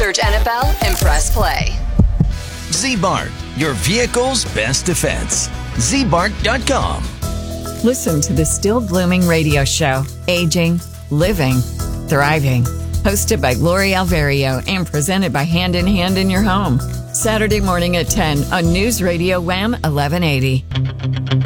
Search NFL and press play. Z-Bart, your vehicle's best defense. ZBart.com. Listen to the Still Blooming radio show, Aging, Living, Thriving. Hosted by Gloria Alvario and presented by Hand in Hand in Your Home. Saturday morning at 10 on News Radio WHAM 1180.